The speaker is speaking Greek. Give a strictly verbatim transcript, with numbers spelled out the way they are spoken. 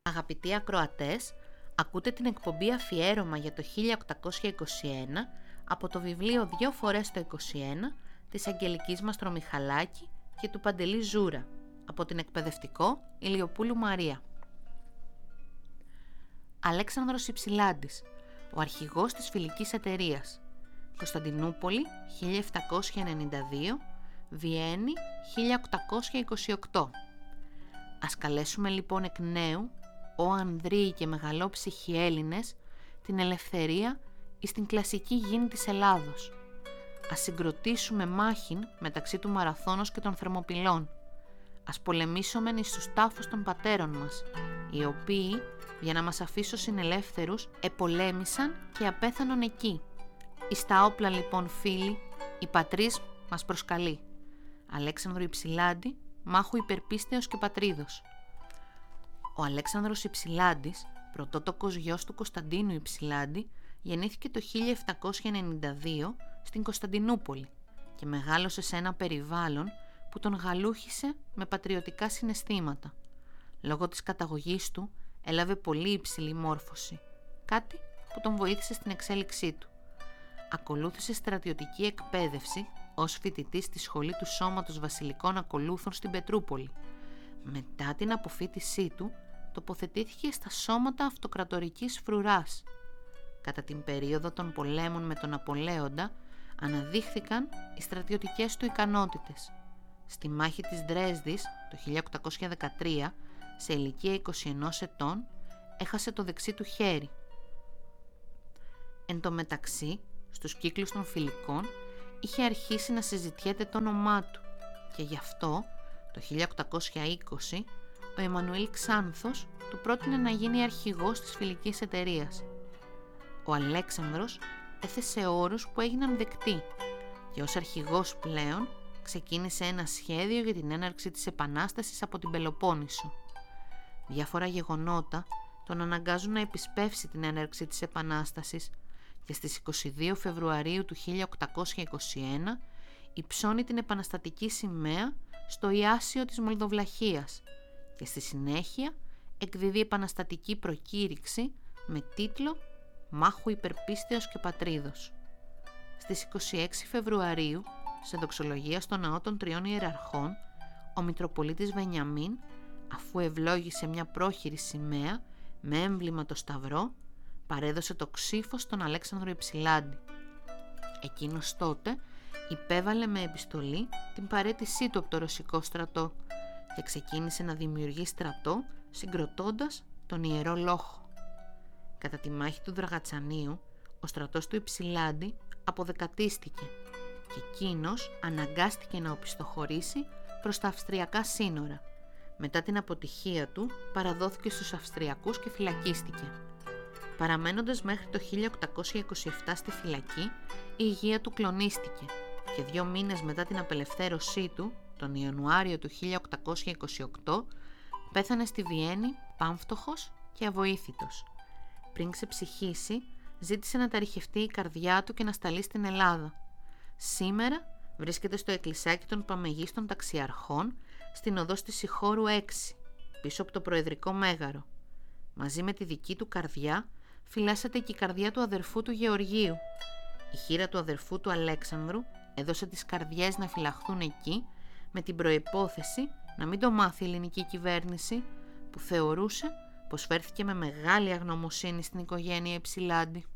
Αγαπητοί ακροατές, ακούτε την εκπομπή αφιέρωμα για το χίλια οκτακόσια είκοσι ένα από το βιβλίο «Δυο φορές το είκοσι ένα» της Αγγελικής Μαστρομιχαλάκη και του Παντελή Ζούρα, από την εκπαιδευτικό Ηλιοπούλου Μαρία. Αλέξανδρος Υψηλάντης, ο αρχηγός της Φιλικής Εταιρείας. Κωνσταντινούπολη χίλια επτακόσια ενενήντα δύο, Βιέννη χίλια οκτακόσια είκοσι οκτώ. Ας καλέσουμε λοιπόν εκ νέου, ο ανδρείοι και μεγαλόψυχοι Έλληνες, την ελευθερία εις την κλασική γήνη της Ελλάδος. Ας συγκροτήσουμε μάχην μεταξύ του Μαραθώνος και των Θερμοπυλών. Ας πολεμήσομεν εις τους τάφους των πατέρων μας, οι οποίοι, για να μας αφήσωσιν ελεύθερους, επολέμησαν και απέθανον εκεί. Εις τα όπλα λοιπόν, φίλοι, η πατρίς μας προσκαλεί. Αλέξανδρο Υψηλάντη, μάχου υπερπίστεως και πατρίδος. Ο Αλέξανδρος Υψηλάντης, πρωτότοκος γιος του Κωνσταντίνου Υψηλάντη, γεννήθηκε το χίλια επτακόσια ενενήντα δύο στην Κωνσταντινούπολη και μεγάλωσε σε ένα περιβάλλον που τον γαλούχησε με πατριωτικά συναισθήματα. Λόγω της καταγωγής του έλαβε πολύ υψηλή μόρφωση, κάτι που τον βοήθησε στην εξέλιξή του. Ακολούθησε στρατιωτική εκπαίδευση ως φοιτητής στη σχολή του Σώματος Βασιλικών Ακολούθων στην Πετρούπολη. Μετά την αποφοίτησή του, τοποθετήθηκε στα Σώματα Αυτοκρατορικής Φρουράς. Κατά την περίοδο των πολέμων με τον Ναπολέοντα, αναδείχθηκαν οι στρατιωτικές του ικανότητες. Στη μάχη της Δρέσδης το χίλια οκτακόσια δεκατρία, σε ηλικία είκοσι ενός ετών, έχασε το δεξί του χέρι. Εν τω μεταξύ, στους κύκλους των φιλικών, είχε αρχίσει να συζητιέται το όνομά του και γι' αυτό, το χίλια οκτακόσια είκοσι, ο Εμμανουήλ Ξάνθος του πρότεινε να γίνει αρχηγός της Φιλικής Εταιρείας. Ο Αλέξανδρος έθεσε όρους που έγιναν δεκτοί και ως αρχηγός πλέον ξεκίνησε ένα σχέδιο για την έναρξη της Επανάστασης από την Πελοπόννησο. Διάφορα γεγονότα τον αναγκάζουν να επισπεύσει την έναρξη της Επανάστασης και στις είκοσι δύο Φεβρουαρίου του χίλια οκτακόσια είκοσι ένα υψώνει την επαναστατική σημαία στο Ιάσιο της Μολδοβλαχίας και στη συνέχεια εκδίδει επαναστατική προκήρυξη με τίτλο «Μάχου υπερπίστεως και πατρίδος». Στις είκοσι έξι Φεβρουαρίου, σε δοξολογία στο Ναό των Τριών Ιεραρχών, ο Μητροπολίτης Βενιαμίν, αφού ευλόγησε μια πρόχειρη σημαία με έμβλημα το σταυρό, παρέδωσε το ξύφο στον Αλέξανδρο Υψηλάντη. Εκείνος τότε υπέβαλε με επιστολή την παραίτησή του από το ρωσικό στρατό και ξεκίνησε να δημιουργεί στρατό συγκροτώντας τον Ιερό Λόχο. Κατά τη μάχη του Δραγατσανίου, ο στρατός του Υψηλάντη αποδεκατίστηκε και εκείνος αναγκάστηκε να οπισθοχωρήσει προς τα αυστριακά σύνορα. Μετά την αποτυχία του, παραδόθηκε στους Αυστριακούς και φυλακίστηκε. Παραμένοντας μέχρι το χίλια οκτακόσια είκοσι επτά στη φυλακή, η υγεία του κλονίστηκε και δύο μήνες μετά την απελευθέρωσή του, τον Ιανουάριο του χίλια οκτακόσια είκοσι οκτώ, πέθανε στη Βιέννη πάμφτωχος και αβοήθητος. Πριν ξεψυχήσει, ζήτησε να ταρυχευτεί η καρδιά του και να σταλεί στην Ελλάδα. Σήμερα βρίσκεται στο εκκλησάκι των Παμεγίστων Ταξιαρχών στην οδό στη Σιχώρου έξι, πίσω από το Προεδρικό Μέγαρο. Μαζί με τη δική του καρδιά φυλάσσεται και η καρδιά του αδερφού του Γεωργίου. Η χείρα του αδερφού του Αλέξανδρου έδωσε τις καρδιές να φυλαχθούν εκεί με την προϋπόθεση να μην το μάθει η ελληνική κυβέρνηση, που θεωρούσε πως φέρθηκε με μεγάλη αγνωμοσύνη στην οικογένεια Υψηλάντη.